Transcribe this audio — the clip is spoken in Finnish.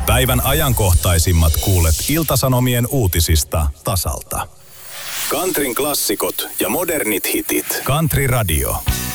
Päivän ajankohtaisimmat kuulet Ilta-Sanomien uutisista tasalta. Countryn klassikot ja modernit hitit. Country Radio.